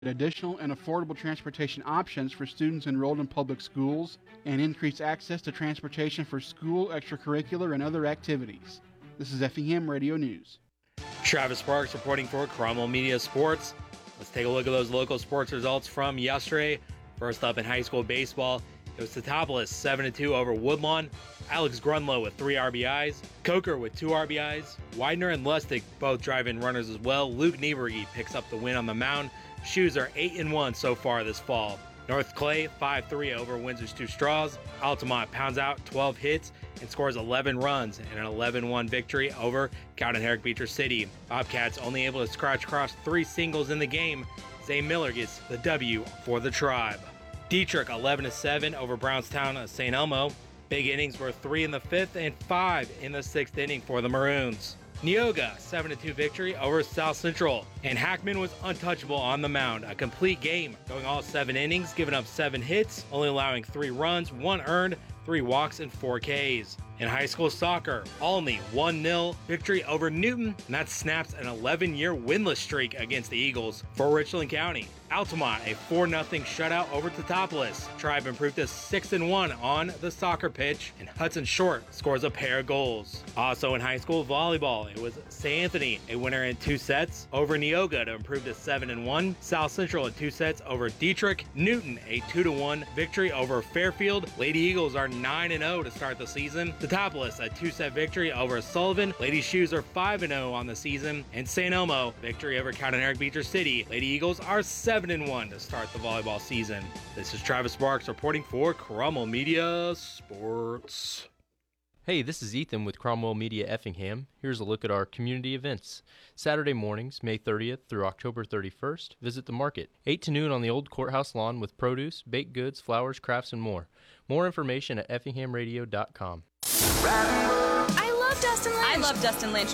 additional and affordable transportation options for students enrolled in public schools, and increase access to transportation for school, extracurricular, and other activities. This is Effingham Radio News. Travis Sparks reporting for Cromwell Media Sports. Let's take a look at those local sports results from yesterday. First up in high school baseball, it was Teutopolis 7-2 over Woodlawn. Alex Grunlow with 3 RBIs. Coker with 2 RBIs. Widener and Lustig both drive-in runners as well. Luke Nieberge picks up the win on the mound. Shoes are 8-1 so far this fall. North Clay 5-3 over Windsor's Two Straws. Altamont pounds out 12 hits and scores 11 runs in an 11-1 victory over Cowden Herrick Beecher City. Bobcats only able to scratch across 3 singles in the game. Zay Miller gets the W for the Tribe. Dietrich 11-7 over Brownstown St. Elmo. Big innings were 3 in the 5th and 5 in the 6th inning for the Maroons. Neoga 7-2 victory over South Central, and Hackman was untouchable on the mound. A complete game, going all 7 innings, giving up 7 hits, only allowing 3 runs, 1 earned, 3 walks, and 4 Ks. In high school soccer, Olney 1-0 victory over Newton, and that snaps an 11-year winless streak against the Eagles. For Richland County, Altamont a 4-0 shutout over Teutopolis. Tribe improved to 6-1 on the soccer pitch, and Hudson Short scores a pair of goals. Also in high school volleyball, it was St. Anthony, a winner in 2 sets over Neoga to improve to 7-1. South Central in 2 sets over Dietrich. Newton a 2-1 victory over Fairfield. Lady Eagles are 9-0 to start the season. Teutopolis a 2-set victory over Sullivan. Lady Shoes are 5-0 on the season. And St. Elmo victory over Cowden Herrick Beecher City. Lady Eagles are 7-1 to start the volleyball season. This is Travis Sparks reporting for Cromwell Media Sports. Hey, this is Ethan with Cromwell Media Effingham. Here's a look at our community events. Saturday mornings, May 30th through October 31st, visit the market. 8 to noon on the old courthouse lawn with produce, baked goods, flowers, crafts, and more. More information at effinghamradio.com. I love Dustin Lynch. I love Dustin Lynch.